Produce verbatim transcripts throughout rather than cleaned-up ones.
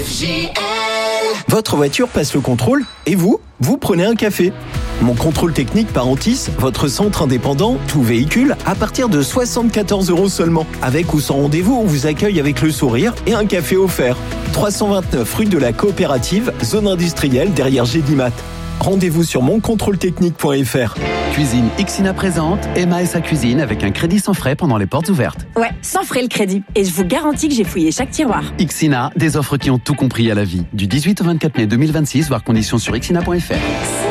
J L. Votre voiture passe le contrôle et vous, vous prenez un café. Mon contrôle technique par Antis, votre centre indépendant, tout véhicule, à partir de soixante-quatorze euros seulement. Avec ou sans rendez-vous, on vous accueille avec le sourire et un café offert. trois cent vingt-neuf rue de la Coopérative, zone industrielle derrière Gédimat. Rendez-vous sur mon contrôle technique point f r. Cuisine Ixina présente Emma et sa cuisine avec un crédit sans frais pendant les portes ouvertes. Ouais, sans frais le crédit. Et je vous garantis que j'ai fouillé chaque tiroir. Ixina, des offres qui ont tout compris à la vie. Du dix-huit au vingt-quatre mai deux mille vingt-six, voir conditions sur ixina point f r.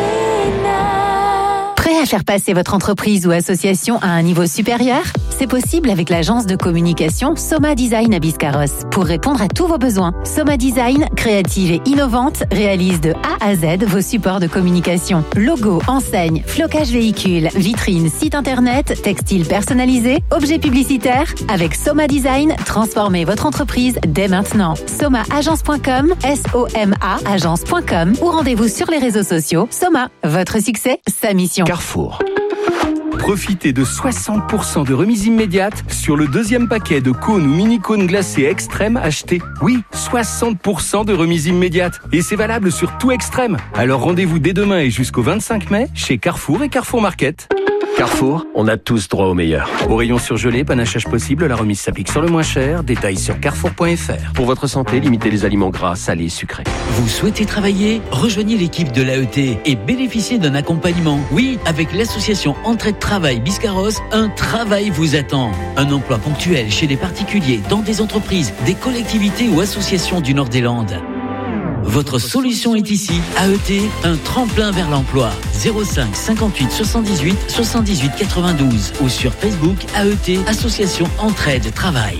Prêt à faire passer votre entreprise ou association à un niveau supérieur ? C'est possible avec l'agence de communication Soma Design à Biscarrosse. Pour répondre à tous vos besoins, Soma Design, créative et innovante, réalise de A à Z vos supports de communication. Logo, enseigne, flocage véhicule, vitrine, site internet, textile personnalisé, objets publicitaires. Avec Soma Design, transformez votre entreprise dès maintenant. soma agence point com, S O M A agence point com ou rendez-vous sur les réseaux sociaux. Soma, votre succès, sa mission. Carrefour. Profitez de soixante pour cent de remise immédiate sur le deuxième paquet de cônes ou mini-cônes glacés extrême acheté. Oui, soixante pour cent de remise immédiate. Et c'est valable sur tout extrême. Alors rendez-vous dès demain et jusqu'au vingt-cinq mai chez Carrefour et Carrefour Market. Carrefour, on a tous droit au meilleur. Au rayon surgelé, panachage possible, la remise s'applique sur le moins cher. Détails sur carrefour point f r. Pour votre santé, limitez les aliments gras, salés et sucrés. Vous souhaitez travailler ? Rejoignez l'équipe de l'A E T et bénéficiez d'un accompagnement. Oui, avec l'association Entraide Travail Biscarrosse, un travail vous attend. Un emploi ponctuel chez des particuliers, dans des entreprises, des collectivités ou associations du Nord des Landes. Votre solution est ici. A E T, un tremplin vers l'emploi. zéro cinq cinquante-huit soixante-dix-huit soixante-dix-huit quatre-vingt-douze ou sur Facebook A E T, Association Entraide Travail.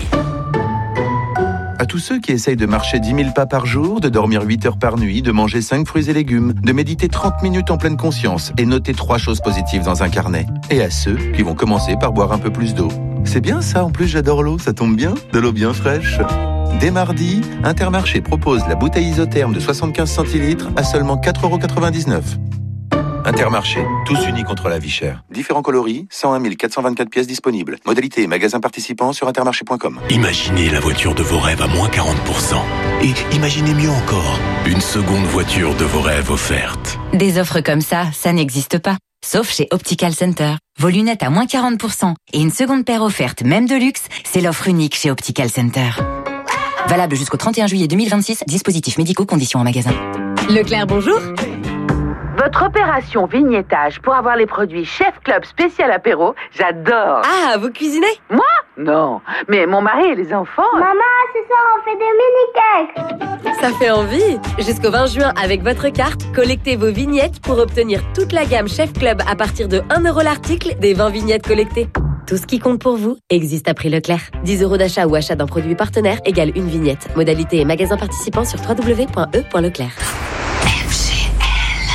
À tous ceux qui essayent de marcher dix mille pas par jour, de dormir huit heures par nuit, de manger cinq fruits et légumes, de méditer trente minutes en pleine conscience et noter trois choses positives dans un carnet. Et à ceux qui vont commencer par boire un peu plus d'eau. C'est bien ça, en plus j'adore l'eau, ça tombe bien, de l'eau bien fraîche. Dès mardi, Intermarché propose la bouteille isotherme de soixante-quinze centilitres à seulement quatre euros quatre-vingt-dix-neuf. Intermarché, tous unis contre la vie chère. Différents coloris, cent un mille quatre cent vingt-quatre pièces disponibles. Modalité et magasins participants sur intermarché point com. Imaginez la voiture de vos rêves à moins quarante pour cent. Et imaginez mieux encore, une seconde voiture de vos rêves offerte. Des offres comme ça, ça n'existe pas. Sauf chez Optical Center. Vos lunettes à moins quarante pour cent et une seconde paire offerte, même de luxe, c'est l'offre unique chez Optical Center. Valable jusqu'au trente et un juillet deux mille vingt-six, dispositifs médicaux, conditions en magasin. Leclerc, bonjour. Votre opération vignettage pour avoir les produits Chef Club spécial apéro, j'adore. Ah, vous cuisinez ? Moi ? Non, mais mon mari et les enfants... Maman, ce soir on fait des mini-cakes. Ça fait envie. Jusqu'au vingt juin, avec votre carte, collectez vos vignettes pour obtenir toute la gamme Chef Club à partir de un euro l'article des vingt vignettes collectées. Tout ce qui compte pour vous existe à prix Leclerc. dix euros d'achat ou achat d'un produit partenaire égale une vignette. Modalité et magasin participant sur w w w point e point leclerc.